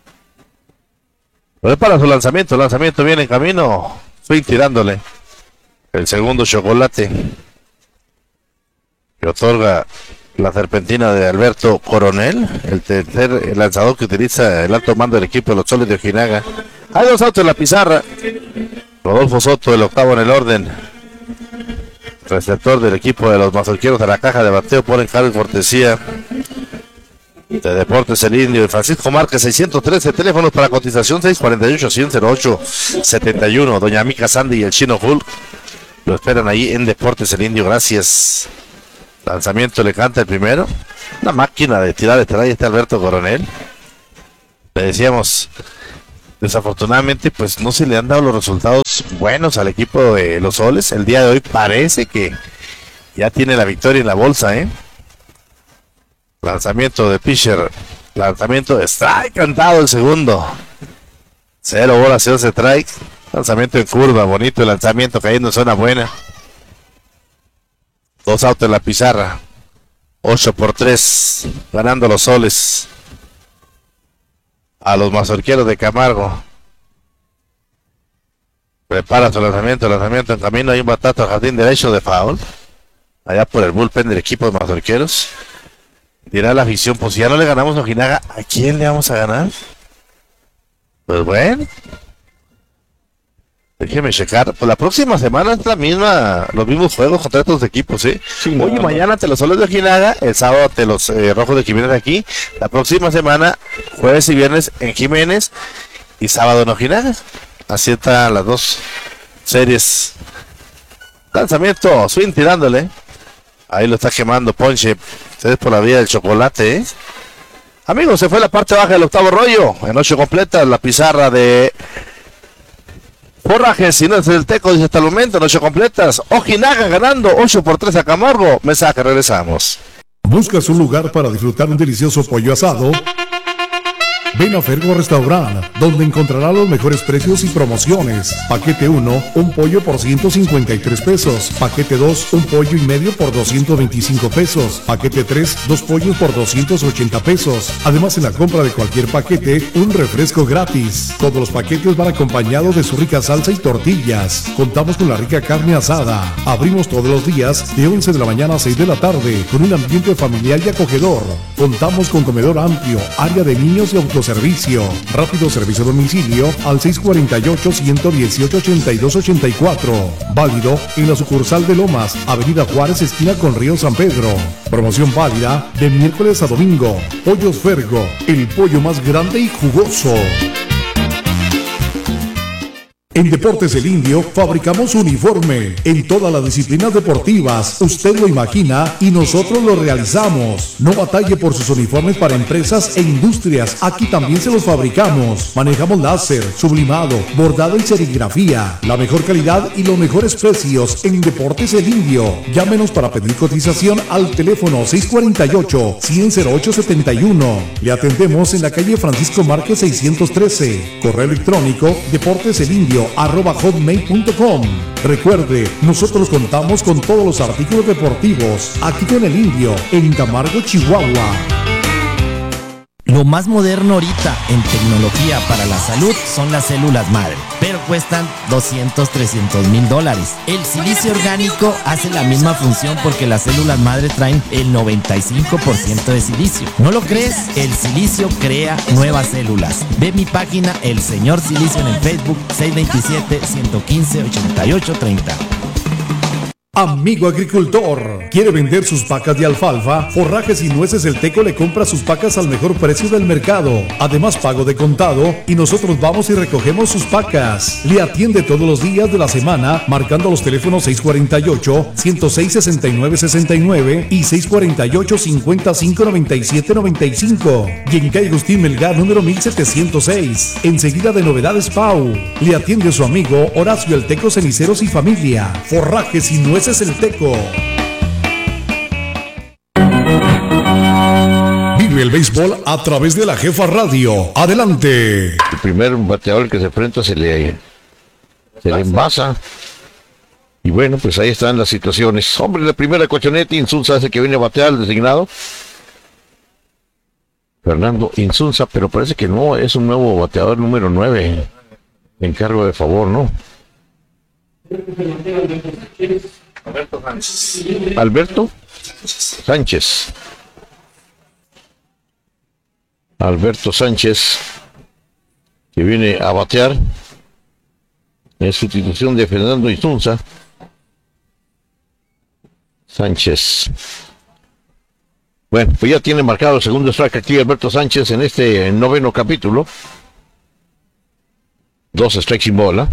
Prepara su lanzamiento, el lanzamiento viene en camino. Swing tirándole. El segundo chocolate que otorga la serpentina de Alberto Coronel, el tercer el lanzador que utiliza el alto mando del equipo de los Soles de Ojinaga. Hay dos autos en la pizarra. Rodolfo Soto, el octavo en el orden, receptor del equipo de los mazorqueros de la caja de bateo por encargo y cortesía de Deportes El Indio, de Francisco Márquez, seiscientos trece, teléfonos para cotización seis cuatro ocho, cien, cero ocho setenta y uno. Doña Mica Sandy y el Chino Hulk lo esperan ahí en Deportes El Indio. Gracias. Lanzamiento le canta el primero. Una máquina de tirar de trae este Alberto Coronel. Le decíamos, desafortunadamente, pues no se le han dado los resultados buenos al equipo de los Soles. El día de hoy parece que ya tiene la victoria en la bolsa, ¿eh? Lanzamiento de pitcher. Lanzamiento de strike cantado el segundo. Cero bolas, cero strike. Lanzamiento en curva, bonito el lanzamiento cayendo en zona buena. Dos autos en la pizarra. ocho por tres. Ganando los Soles a los mazorqueros de Camargo. Prepara su lanzamiento, lanzamiento en camino. Hay un batazo al jardín derecho de foul. Allá por el bullpen del equipo de mazorqueros. Dirá la afición, pues si ya no le ganamos a Ojinaga, ¿a quién le vamos a ganar? Pues bueno. Déjeme checar. Pues la próxima semana es la misma, los mismos juegos contra estos equipos, ¿eh? Sí, hoy y no, mañana te los Soles de Ojinaga, el sábado te los eh, Rojos de Jiménez aquí. La próxima semana, jueves y viernes en Jiménez y sábado en Ojinaga. Así están las dos series. Lanzamiento, swing tirándole. Ahí lo está quemando Ponche. Ustedes por la vía del chocolate, ¿eh? Amigos, se fue la parte baja del octavo rollo. En ocho completas, la pizarra de Forrajes, si no es el Teco, dice hasta el momento, en ocho completas. Ojinaga ganando ocho por tres a Camargo. Mensaje, regresamos. ¿Buscas un lugar para disfrutar un delicioso pollo asado? Ven a Fergo Restaurant, donde encontrará los mejores precios y promociones. Paquete uno, un pollo por ciento cincuenta y tres pesos. Paquete dos, un pollo y medio por doscientos veinticinco pesos. Paquete tres, dos pollos por doscientos ochenta pesos. Además, en la compra de cualquier paquete, un refresco gratis. Todos los paquetes van acompañados de su rica salsa y tortillas. Contamos con la rica carne asada. Abrimos todos los días de once de la mañana a seis de la tarde, con un ambiente familiar y acogedor. Contamos con comedor amplio, área de niños y autoservicio. Rápido servicio a domicilio al seis cuatro ocho, uno uno ocho, ocho dos ocho cuatro. Válido en la sucursal de Lomas, Avenida Juárez, esquina con Río San Pedro. Promoción válida de miércoles a domingo. Pollos Fergo, el pollo más grande y jugoso. En Deportes El Indio fabricamos uniforme en todas las disciplinas deportivas. Usted lo imagina y nosotros lo realizamos. No batalle por sus uniformes para empresas e industrias. Aquí también se los fabricamos. Manejamos láser, sublimado, bordado y serigrafía. La mejor calidad y los mejores precios en Deportes El Indio. Llámenos para pedir cotización al teléfono seis cuatro ocho, cien, cero ocho setenta y uno. Le atendemos en la calle Francisco Márquez seiscientos trece. Correo electrónico deporteselindio arroba hotmail punto com. Recuerde, nosotros contamos con todos los artículos deportivos aquí con El Indio en Camargo, Chihuahua. Lo más moderno ahorita en tecnología para la salud son las células madre, pero cuestan doscientos, trescientos mil dólares. El silicio orgánico hace la misma función porque las células madre traen el noventa y cinco por ciento de silicio. ¿No lo crees? El silicio crea nuevas células. Ve mi página El Señor Silicio en el Facebook, seis dos siete, uno uno cinco, ocho ocho tres cero. Amigo agricultor, ¿quiere vender sus pacas de alfalfa? Forrajes y Nueces El Teco le compra sus pacas al mejor precio del mercado. Además, pago de contado y nosotros vamos y recogemos sus pacas. Le atiende todos los días de la semana marcando los teléfonos seis cuatro ocho, uno cero seis, seis nueve seis nueve y seis cuatro ocho, cinco cinco, nueve siete nueve cinco. Y en calle Agustín Melgar, número mil setecientos seis. Enseguida de Novedades Pau. Le atiende su amigo Horacio El Teco Ceniceros y familia. Forrajes y Nueces es El Teco. Vive el béisbol a través de la Jefa Radio. Adelante. El primer bateador que se enfrenta se le, se le envasa. Y bueno, pues ahí están las situaciones. Hombre, la primera colchoneta, Insunza hace que viene a batear el designado Fernando Insunza, pero parece que no, es un nuevo bateador número nueve. Encargo de favor, ¿no? Alberto Sánchez. Alberto Sánchez. Alberto Sánchez, que viene a batear en sustitución de Fernando Insunza. Sánchez. Bueno, pues ya tiene marcado el segundo strike aquí Alberto Sánchez en este noveno capítulo. Dos strikes sin bola.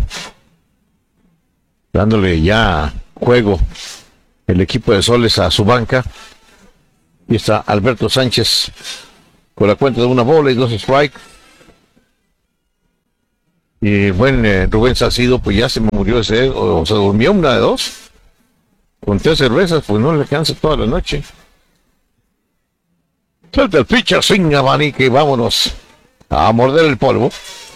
Dándole ya juego el equipo de Soles a su banca. Y está Alberto Sánchez con la cuenta de una bola y dos strikes. Y buen eh, Rubén Salcido, pues ya se murió ese, o, o se durmió una de dos. Con tres cervezas, pues no le cansa toda la noche. Suelta el pitcher sin abanique y vámonos a morder el polvo.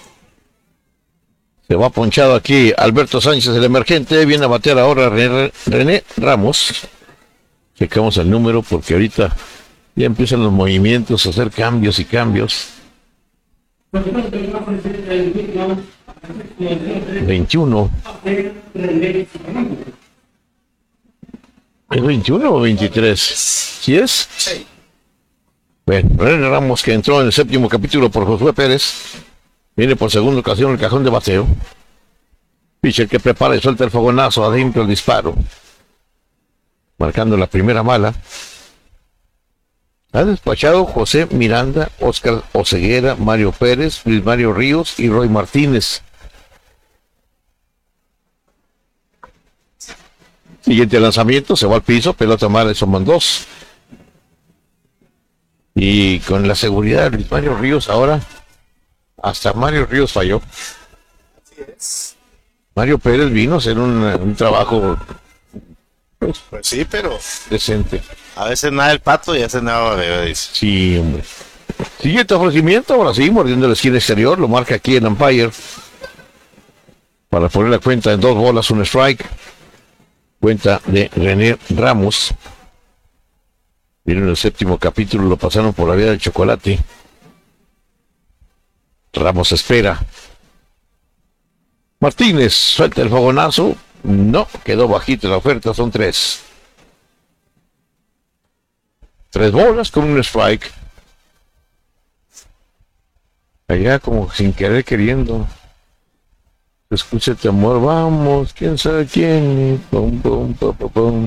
Se va ponchado aquí Alberto Sánchez, el emergente. Viene a batear ahora René, René Ramos. Checamos el número porque ahorita ya empiezan los movimientos a hacer cambios y cambios. veintiuno. ¿Es veintiuno o veintitrés? ¿Sí es? Sí. Bueno, René Ramos, que entró en el séptimo capítulo por Josué Pérez, viene por segunda ocasión el cajón de bateo. Pitcher que prepara y suelta el fogonazo adentro el disparo, marcando la primera mala. Ha despachado José Miranda, Óscar Oseguera, Mario Pérez, Luis Mario Ríos y Roy Martínez. Siguiente lanzamiento, se va al piso, pelota mala, son dos. Y con la seguridad de Luis Mario Ríos ahora, hasta Mario Ríos falló. Así es. Mario Pérez vino a hacer un, un trabajo pues, pues sí, pero decente. A veces nada el pato y a veces nada bebé, dice. Sí, hombre. Siguiente ofrecimiento, ahora sí, mordiendo la esquina exterior, lo marca aquí el umpire para poner la cuenta en dos bolas, un strike. Cuenta de René Ramos. Vieron el séptimo capítulo, lo pasaron por la vía del chocolate. Ramos espera. Martínez suelta el fogonazo. No, quedó bajito la oferta, son tres. Tres bolas con un strike. Allá como sin querer queriendo. Escucha este amor, vamos, quién sabe quién. Pum, pum, pum, pum, pum.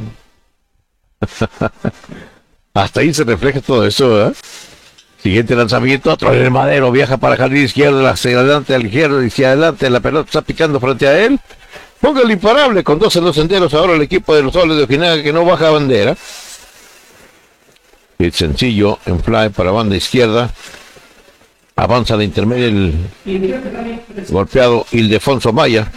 Hasta ahí se refleja todo eso, ¿verdad? Siguiente lanzamiento, otro en el madero, viaja para jardín izquierdo, hacia adelante, al izquierdo, hacia adelante, la pelota está picando frente a él. Ponga el imparable con dos en los senderos, ahora el equipo de los Soles de Ojinaga que no baja bandera. Es sencillo, en fly para banda izquierda. Avanza la intermedia el golpeado Ildefonso Maya.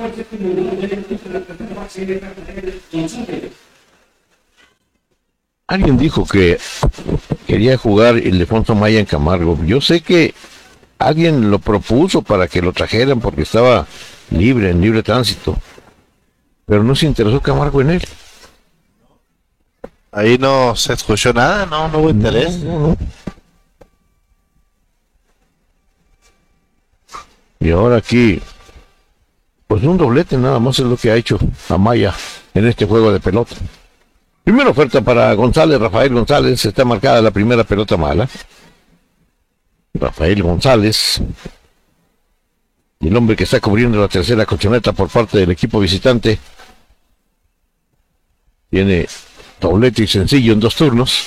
Alguien dijo que quería jugar Ildefonso Maya en Camargo. Yo sé que alguien lo propuso para que lo trajeran porque estaba libre, en libre tránsito. Pero no se interesó Camargo en él. Ahí no se escuchó nada, no, no hubo interés. No, no, no. Y ahora aquí, pues un doblete nada más es lo que ha hecho Amaya en este juego de pelota. Primera oferta para González, Rafael González, está marcada la primera pelota mala. Rafael González, el hombre que está cubriendo la tercera colchoneta por parte del equipo visitante, tiene doblete y sencillo en dos turnos.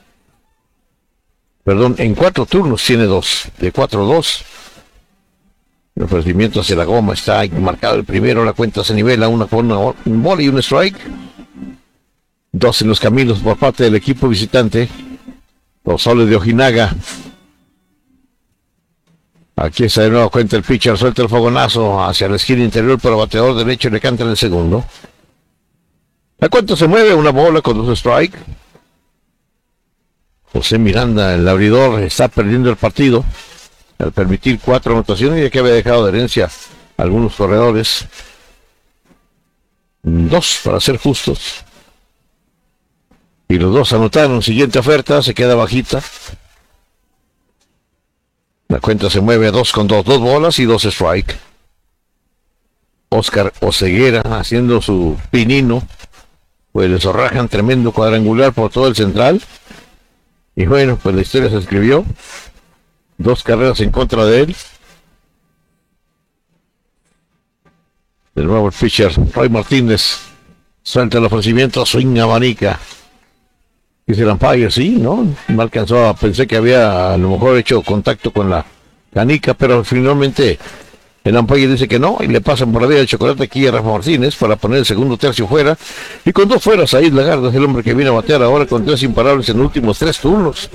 Perdón, en cuatro turnos tiene dos, de cuatro a dos. El ofrecimiento hacia la goma está marcado el primero, la cuenta se nivela, una con una, un bola y un strike. Dos en los caminos por parte del equipo visitante, los Soles de Ojinaga. Aquí está de nuevo cuenta el pitcher, suelta el fogonazo hacia la esquina interior, pero bateador derecho le canta en el segundo. La cuenta se mueve, una bola con dos strike. José Miranda, el abridor, está perdiendo el partido al permitir cuatro anotaciones, ya que había dejado de herencia a algunos corredores. Dos, para ser justos. Y los dos anotaron. Siguiente oferta, se queda bajita. La cuenta se mueve a dos con dos, dos bolas y dos strike. Óscar Oseguera haciendo su pinino. Pues le zorrajan tremendo cuadrangular por todo el central. Y bueno, pues la historia se escribió. Dos carreras en contra de él. De nuevo el pitcher, Roy Martínez. Suelta el ofrecimiento, swing abanica. Dice el umpire, sí, ¿no? No alcanzó, a, pensé que había a lo mejor hecho contacto con la canica, pero finalmente el umpire dice que no, y le pasan por la vía de chocolate aquí a Rafa Martínez para poner el segundo tercio fuera, y con dos fueras ahí Lagarda es el hombre que viene a batear ahora con tres imparables en los últimos tres turnos.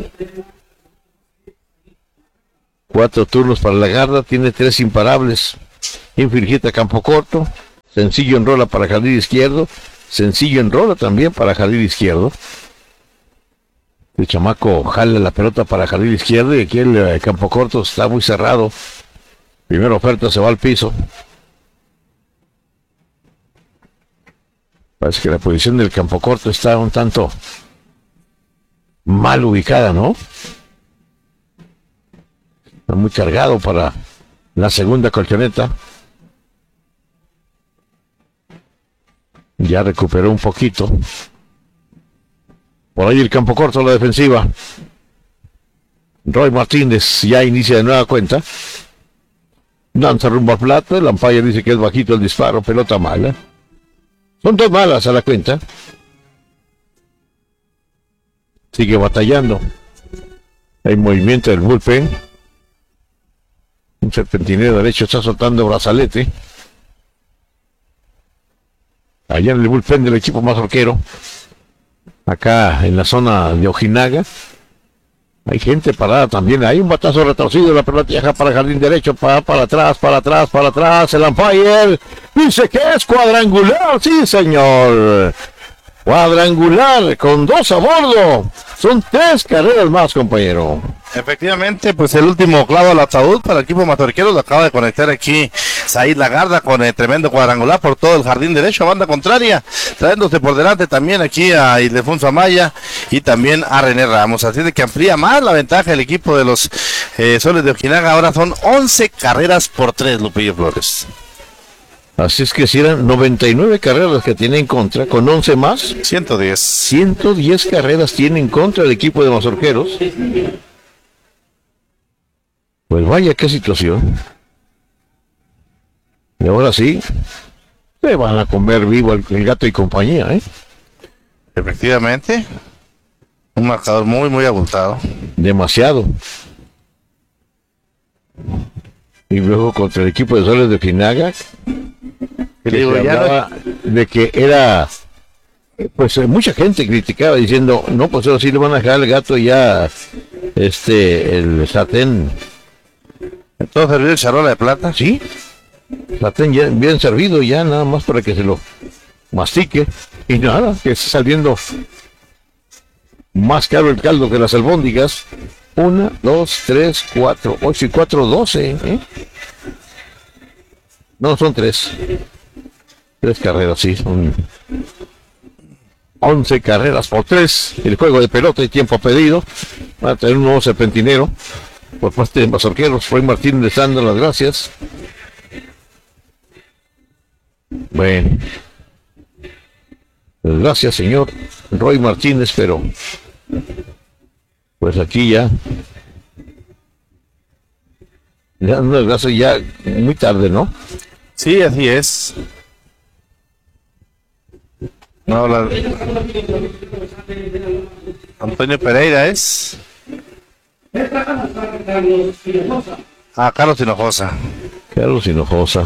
Cuatro turnos para Lagarda, tiene tres imparables, infringita campo corto, sencillo en rola para jardín izquierdo, sencillo en rola también para jardín izquierdo. El chamaco jala la pelota para jardín izquierdo y aquí el, el campo corto está muy cerrado. Primera oferta, se va al piso. Parece que la posición del campo corto está un tanto mal ubicada, ¿no? Está muy cargado para la segunda colchoneta. Ya recuperó un poquito. Por ahí el campo corto, la defensiva. Roy Martínez ya inicia de nueva cuenta. Lanza rumbo al plato. El umpire dice que es bajito el disparo. Pelota mala. Son dos malas a la cuenta. Sigue batallando. Hay movimiento del bullpen. Un serpentinero derecho está soltando brazalete. Allá en el bullpen del equipo mazorquero. Acá en la zona de Ojinaga. Hay gente parada también. Hay un batazo retorcido. La pelota viaja para el jardín derecho. Para, para atrás, para atrás, para atrás. El umpire dice que es cuadrangular. Sí, señor. Cuadrangular con dos a bordo. Son tres carreras más, compañero. Efectivamente, pues el último clavo al ataúd para el equipo mazorquero lo acaba de conectar aquí Said Lagarda con el tremendo cuadrangular por todo el jardín derecho, banda contraria, trayéndose por delante también aquí a Ildefonso Amaya y también a René Ramos. Así de que amplía más la ventaja el equipo de los eh, Soles de Ojinaga. Ahora son once carreras por tres, Lupillo Flores. Así es que si eran noventa y nueve carreras las que tiene en contra, con once más, ciento diez. ciento diez carreras tiene en contra el equipo de mazorqueros. Pues vaya qué situación. Y ahora sí, se van a comer vivo el, el gato y compañía, ¿eh? Efectivamente. Un marcador muy, muy abultado. Demasiado. Y luego contra el equipo de Soles de Ojinaga, que digo, se ya hablaba no... de que era, pues mucha gente criticaba diciendo, no, pues ahora sí le van a dejar al gato ya, este, el sartén. ¿Todo servido el charola de plata? Sí, sartén ya bien servido ya, nada más para que se lo mastique. Y nada, que está saliendo más caro el caldo que las albóndigas. Una, dos, tres, cuatro, ocho y cuatro, doce. ¿eh? No, son tres. Tres carreras, sí, son once carreras por tres. El juego de pelota y tiempo pedido. Va a tener un nuevo serpentinero por parte de mazorqueros. Roy Martínez les dando las gracias. Bueno. Pues gracias, señor Roy Martínez, pero pues aquí ya ya no gracias, ya muy tarde, ¿no? Sí, así es. No, la... Antonio Pereira es. Ah, Carlos Hinojosa. Carlos Hinojosa.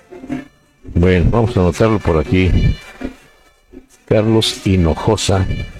Bueno, vamos a anotarlo por aquí. Carlos Hinojosa.